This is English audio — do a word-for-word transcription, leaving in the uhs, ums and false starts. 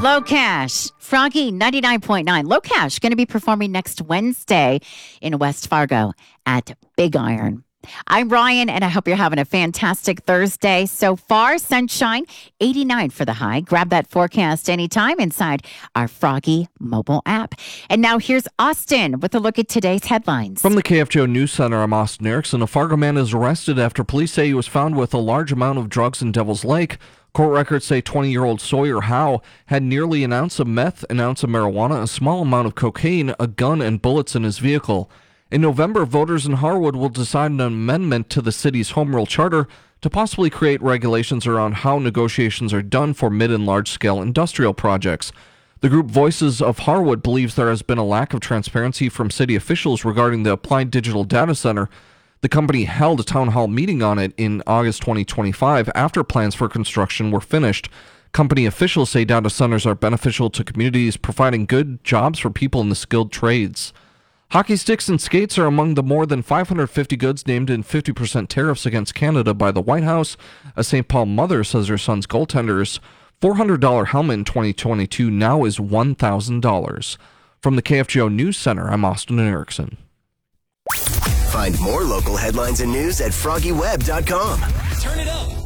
Low Cash, Froggy ninety-nine point nine. Low Cash going to be performing next Wednesday in West Fargo at Big Iron. I'm Ryan, and I hope you're having a fantastic Thursday so far. Sunshine, eighty-nine for the high. Grab that forecast anytime inside our Froggy mobile app. And now here's Austin with a look at today's headlines. From the K F G O News Center, I'm Austin Erickson. A Fargo man is arrested after police say he was found with a large amount of drugs in Devil's Lake. Court records say twenty-year-old Sawyer Howe had nearly an ounce of meth, an ounce of marijuana, a small amount of cocaine, a gun, and bullets in his vehicle. In November, voters in Harwood will decide an amendment to the city's home rule charter to possibly create regulations around how negotiations are done for mid- and large-scale industrial projects. The group Voices of Harwood believes there has been a lack of transparency from city officials regarding the Applied Digital Data Center. The company held a town hall meeting on it in August twenty twenty-five after plans for construction were finished. Company officials say data centers are beneficial to communities, providing good jobs for people in the skilled trades. Hockey sticks and skates are among the more than five hundred fifty goods named in fifty percent tariffs against Canada by the White House. A Saint Paul mother says her son's goaltender's four hundred dollars helmet in twenty twenty-two now is one thousand dollars. From the K F G O News Center, I'm Austin Erickson. Find more local headlines and news at froggy web dot com. Turn it up.